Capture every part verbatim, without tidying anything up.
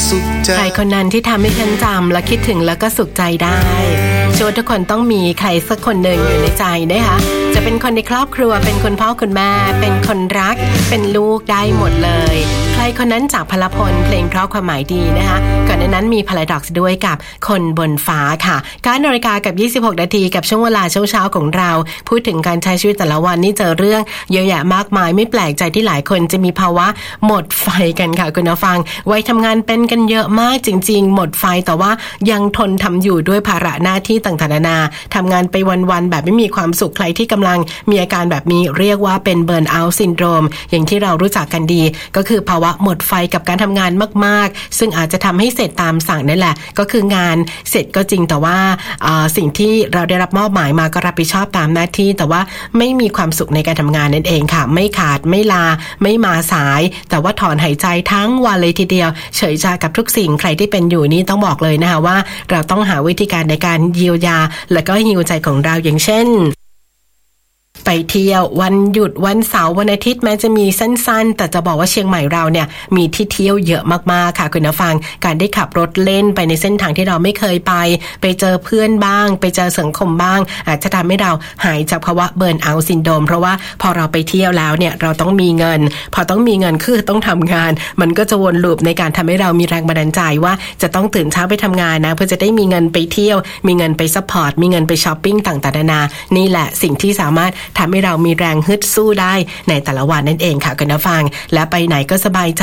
สุขใจใครคนนั้นที่ทำให้ฉันจำและคิดถึงแล้วก็สุขใจได้เชื่อว่าทุกคนต้องมีใครสักคนหนึ่งอยู่ในใจนะคะจะเป็นคนในครอบครัวเป็นคุณพ่อคุณแม่เป็นคนรักเป็นลูกได้หมดเลยใครคนนั้นจากพลพลเพลงเพราะความหมายดีนะคะก่อนหน้านั้นมีพาราดอกซ์ด้วยกับคนบนฟ้าค่ะการนาฬิกากับยี่สิบหกนาทีกับช่วงเวลาเช้าๆของเราพูดถึงการใช้ชีวิตแต่ละวันนี่เจอเรื่องเยอะแยะมากมายไม่แปลกใจที่หลายคนจะมีภาวะหมดไฟกันค่ะคุณผู้ฟังวัยทำงานเป็นกันเยอะมากจริงๆหมดไฟแต่ว่ายังทนทำอยู่ด้วยภาระหน้าที่ต่างๆนานาทำงานไปวันๆแบบไม่มีความสุขใครที่กำลังมีอาการแบบนี้เรียกว่าเป็นเบิร์นเอาท์ซินโดรมอย่างที่เรารู้จักกันดีก็คือภาวะหมดไฟกับการทำงานมากๆซึ่งอาจจะทำให้เสร็จตามสั่งนั่นแหละก็คืองานเสร็จก็จริงแต่ว่าสิ่งที่เราได้รับมอบหมายมาก็รับผิดชอบตามหน้าที่แต่ว่าไม่มีความสุขในการทำงานนั่นเองค่ะไม่ขาดไม่ลาไม่มาสายแต่ว่าถอนหายใจทั้งวันเลยทีเดียวเฉยชากับทุกสิ่งใครที่เป็นอยู่นี่ต้องบอกเลยนะคะว่าเราต้องหาวิธีการในการเยียวยาและก็ฮีลใจของเราอย่างเช่นไปเที่ยววันหยุดวันเสาร์วันอาทิตย์แม้จะมีสั้นๆแต่จะบอกว่าเชียงใหม่เราเนี่ยมีที่เที่ยวเยอะมากๆค่ะคุณผู้ฟังการได้ขับรถเล่นไปในเส้นทางที่เราไม่เคยไปไปเจอเพื่อนบ้างไปเจอสังคมบ้างอาจจะทำให้เราหายจากภาวะเบิร์นเอาท์ซินโดรมเพราะว่าพอเราไปเที่ยวแล้วเนี่ยเราต้องมีเงินพอต้องมีเงินคือต้องทำงานมันก็จะวนลูปในการทำให้เรามีแรงบันดาลใจว่าจะต้องตื่นเช้าไปทำงานนะเพื่อจะได้มีเงินไปเที่ยวมีเงินไปซัพพอร์ตมีเงินไปช้อปปิ้งต่างๆนานานี่แหละสิ่งที่สามารถทำให้เรามีแรงฮึดสู้ได้ในแต่ละวันนั่นเองค่ะคุณผู้ฟังและไปไหนก็สบายใจ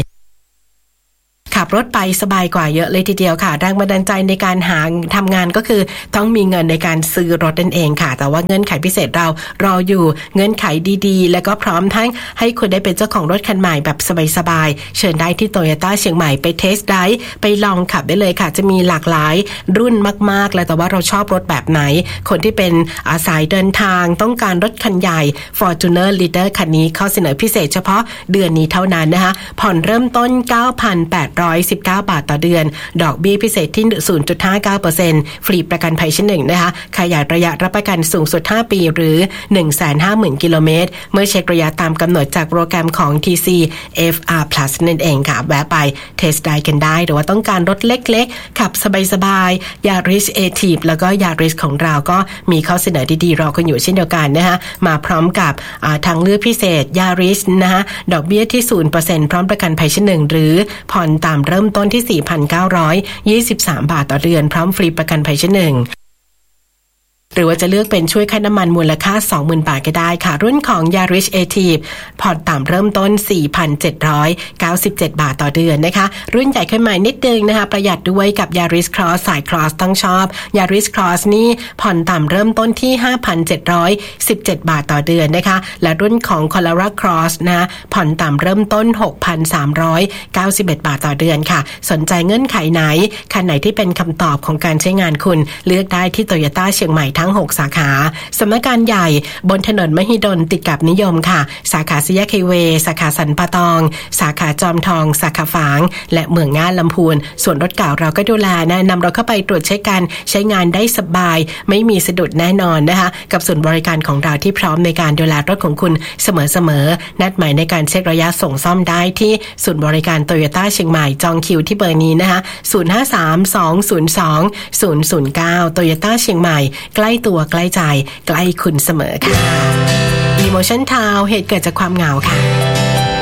ขับรถไปสบายกว่าเยอะเลยทีเดียวค่ะแรงบันดาลใจในการหาทำงานก็คือต้องมีเงินในการซื้อรถนั่นเองค่ะแต่ว่าเงื่อนไขพิเศษเรารออยู่เงื่อนไขดีๆแล้วก็พร้อมทั้งให้คุณได้เป็นเจ้าของรถคันใหม่แบบสบายๆเชิญได้ที่ Toyota เชียงใหม่ไปเทสไดรฟ์ไปลองขับได้เลยค่ะจะมีหลากหลายรุ่นมากๆแล้วแต่ว่าเราชอบรถแบบไหนคนที่เป็นอาสายเดินทางต้องการรถคันใหญ่ Fortuner Leader คันนี้ข้อเสนอพิเศษเฉพาะเดือนนี้เท่านั้นนะคะผ่อนเริ่มต้น เก้าพันแปดร้อยสิบเก้า บาทต่อเดือนดอกเบี้ยพิเศษที่ ศูนย์จุดห้าเก้าเปอร์เซ็นต์ ฟรีประกันภัยชั้นหนึ่งนะคะขยายระยะรับประกันสูงสุดห้าปีหรือ หนึ่งแสนห้าหมื่น กิโลเมตรเมื่อเช็คระยะตามกำหนดจากโปรแกรมของ ที ซี เอฟ อาร์ Plus นั่นเองค่ะแวะไปเทสได้กันได้หรือว่าต้องการรถเล็กๆขับสบายๆ Yaris Active แล้วก็ Yaris ของเราก็มีข้อเสนอดีๆรอคุณอยู่เช่นเดียวกันนะคะมาพร้อมกับทางเลือกพิเศษ Yaris นะคะดอกเบี้ยที่ ศูนย์เปอร์เซ็นต์ พร้อมประกันภัยชั้นหนึ่งหรือผ่อนตามเริ่มต้นที่ สี่พันเก้าร้อยยี่สิบสาม บาทต่อเดือนพร้อมฟรีประกันภัยชั้นหนึ่งหรือว่าจะเลือกเป็นช่วยค่าน้ำมันมูลค่า สองหมื่น บาทก็ได้ค่ะรุ่นของ Yaris Active ผ่อนต่ำเริ่มต้น สี่พันเจ็ดร้อยเก้าสิบเจ็ด บาทต่อเดือนนะคะรุ่นใหญ่ขึ้นมานิดนึงนะคะประหยัดด้วยกับ Yaris Cross สาย Cross ต้องชอบ Yaris Cross นี่ผ่อนต่ำเริ่มต้นที่ ห้าพันเจ็ดร้อยสิบเจ็ด บาทต่อเดือนนะคะและรุ่นของ Corolla Cross นะผ่อนต่ำเริ่มต้น หกพันสามร้อยเก้าสิบเอ็ด บาทต่อเดือนค่ะสนใจเงื่อนไขไหนคันไหนที่เป็นคำตอบของการใช้งานคุณเลือกได้ที่ Toyota เชียงใหม่ทั้งหกสาขาสำนักงานใหญ่บนถนนมหิดลติดกับนิยมค่ะสาขาสี่แยกไฮเวย์สาขาสันปะตองสาขาจอมทองสาขาฝางและเมืองง่านลำพูนส่วนรถเก่าเราก็ดูแลนะนำเราเข้าไปตรวจเช็คกันใช้งานได้สบายไม่มีสะดุดแน่นอนนะคะกับศูนย์บริการของเราที่พร้อมในการดูแลรถของคุณเสมอๆนัดหมายในการเช็คระยะส่งซ่อมได้ที่ศูนย์บริการโตโยต้าเชียงใหม่จองคิวที่เบอร์นี้นะคะศูนย์ ห้า สาม สอง ศูนย์ สอง ศูนย์ ศูนย์ เก้าโตโยต้าเชียงใหม่ใกล้ตัวใกล้ใจใกล้คุณเสมอค่ะ Emotion Town เหตุเกิดจากความเหงาค่ะ